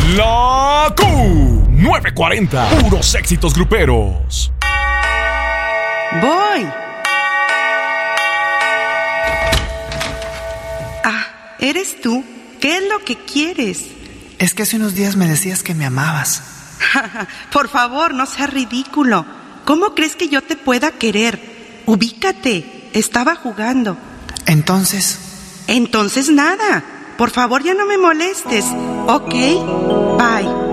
La Q940. Puros éxitos gruperos. Voy. ¿Eres tú? ¿Qué es lo que quieres? Es que hace unos días me decías que me amabas. Por favor, no seas ridículo. ¿Cómo crees que yo te pueda querer? Ubícate. Estaba jugando. Entonces nada. Por favor, ya no me molestes. ¿Ok? Bye.